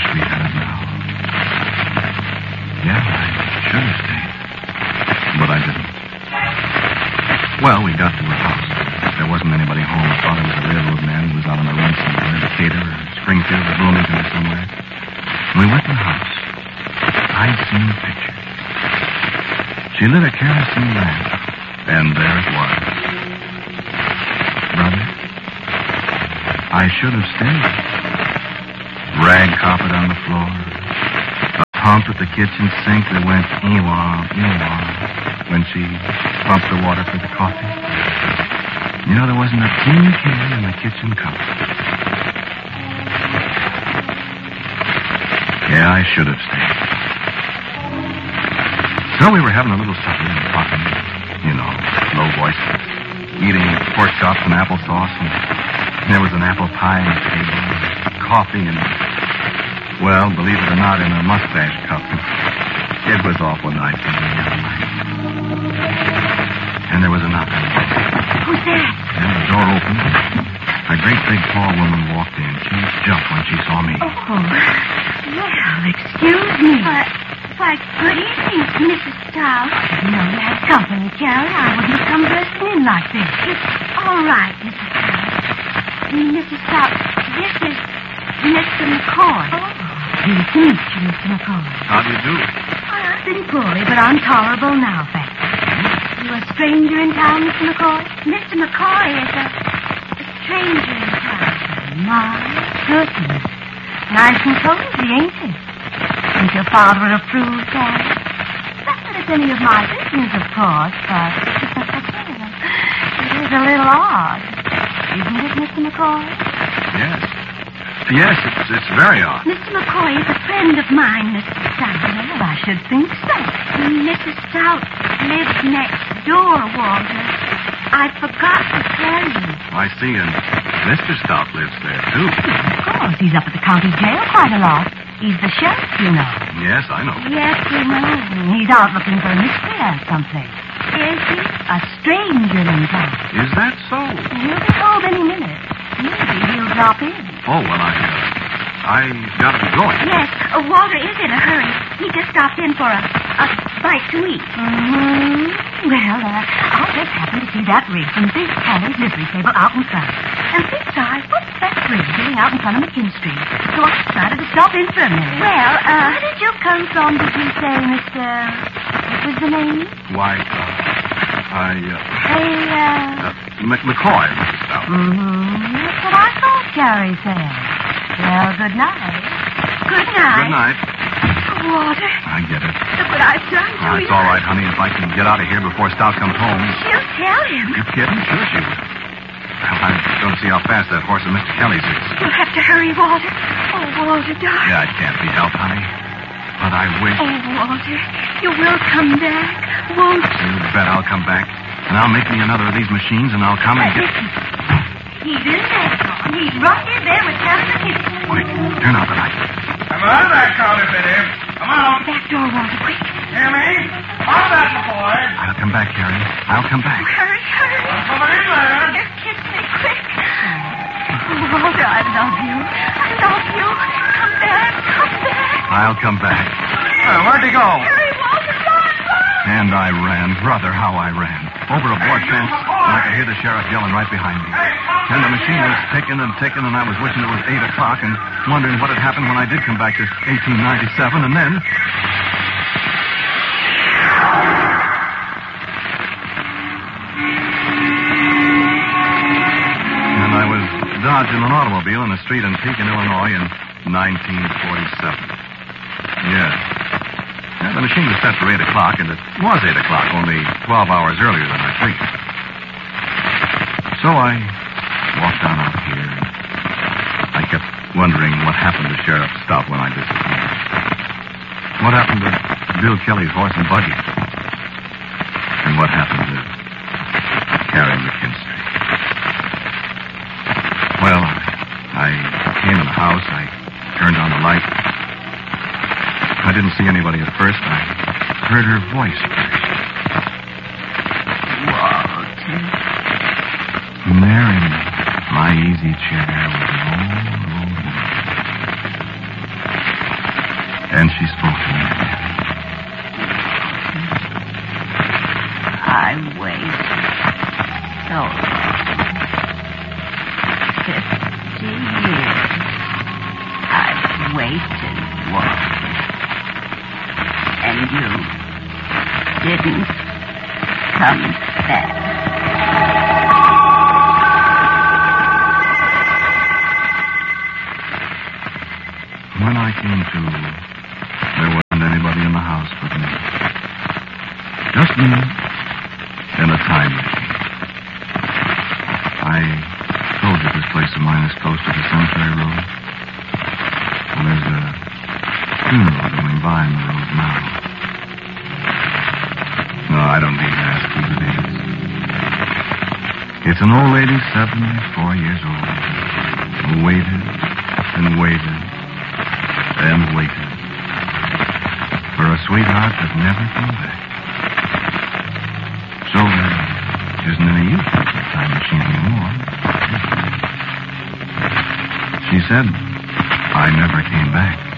wish we had it now. Yeah, I should have stayed. But I didn't. Well, we got to a house. There wasn't anybody home. I thought it was a railroad man who was out on a run somewhere, Decatur or Springfield or Bloomington or somewhere. We went to the house. I'd seen the picture. She lit a kerosene lamp, and there it was. Brother, I should have stayed. Rag carpet on the floor. A pump at the kitchen sink that went ee-wah, ee-wah when she pumped the water for the coffee. You know, there wasn't a tin can in the kitchen cupboard. Yeah, I should have stayed. So we were having a little supper and talking, you know, low voices, eating pork chops and applesauce, and there was an apple pie on the table, and coffee, and, well, believe it or not, in a mustache cup. It was awful nice. And there was a knock on the door. Who's that? And the door opened. A great big tall woman walked in. She jumped when she saw me. Oh, well, excuse me. Why, good evening, Mrs. Stout. I didn't know you had company, Carrie. I wouldn't have come bursting in like this. It's all right, Mrs. Stout. Mrs. Stout, this is Mr. McCoy. Oh, pleased to meet you, Mr. McCoy. How do you do? I've been poorly, but I'm tolerable now, thank you. You a stranger in town, Mr. McCoy? Mr. McCoy is a stranger in town. My goodness. Nice and cozy, ain't it? Think your father would approve, Carrie? Not that it's any of my business, of course, but it is a little odd. Isn't it, Mr. McCoy? Yes. Yes, it's very odd. Mr. McCoy is a friend of mine, Mrs. Stout. Well, I should think so. Mrs. Stout lives next door, Walter. I forgot to tell you. I see, and Mr. Stout lives there, too. Of course, he's up at the county jail quite a lot. He's the sheriff, you know. Yes, I know. Yes, we know. He's out looking for a miscreant someplace. Is he? A stranger in town. Is that so? He'll be home any minute. Maybe he'll drop in. Oh, well, I gotta be going. Yes, Walter is in a hurry. He just stopped in for a bite to eat. Mm-hmm. Well, I just happened to see that rig from Big Sally's livery stable out in front. And thinks I, what's that rig doing out in front of McKin Street? So I decided to stop in for a minute. Well, where did you come from, did you say, Mr. What was the name? Why, McCoy, Mrs. Stout. Mm-hmm. That's what I thought Carrie said. Well, good night. Good night. Good night. Walter. I get it. Look what I've done to you. It's all right, honey. If I can get out of here before Stout comes home. She'll tell him. You kidding? Sure she will. Well, I don't see how fast that horse of Mr. Kelly's is. You'll have to hurry, Walter. Oh, Walter, darling. Yeah, it can't be helped, honey. But I wish... Oh, Walter, you will come back, won't you? You bet I'll come back. And I'll make me another of these machines, and I'll come and get... Listen. He's in there. He's right in there with Captain McKinney. Quick, turn out the light. Come on, that counterfeiter. Come on. Back door, Walter, quick. Hear me? On that, McCoy. I'll come back, Carrie. I'll come back. Hurry. I'm coming in there. Just kiss me, quick. Oh, Walter, I love you. Come back. I'll come back. Where'd he go? Hurry, Walter, run. And I ran. Brother, how I ran. Over a board fence, and I could hear the sheriff yelling right behind me. And the machine was ticking, and I was wishing it was 8 o'clock and wondering what had happened when I did come back to 1897, and then... And I was dodging an automobile in a street in Pekin, Illinois in 1947. Yeah, the machine was set for 8 o'clock, and it was 8 o'clock, only 12 hours earlier than I figured. So I walked down out here, and I kept wondering what happened to Sheriff Stout when I disappeared. What happened to Bill Kelly's horse and buggy? And what happened to Carrie McKinstry? Well, I came in the house, I turned on the light. I didn't see anybody at first. I heard her voice first. Walter. And there in my easy chair was an old woman. And she spoke to me. I waited so long. 50 years. I've waited, Walter. And you didn't come back. When I came to, there wasn't anybody in the house but me. Just me and a time machine. I told you this place of mine is close to the cemetery road. Well, there's a funeral going by in the road now. No, I don't need to ask who it is. It's an old lady, 74 years old, who waited and waited and waited for a sweetheart that never came back. So there isn't any use for the time machine anymore. She said, I never came back.